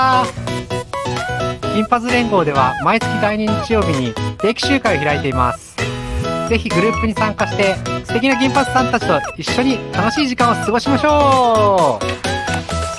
銀髪連合では毎月第2日曜日に定期集会を開いています。ぜひグループに参加して素敵な銀髪さんたちと一緒に楽しい時間を過ごしましょう。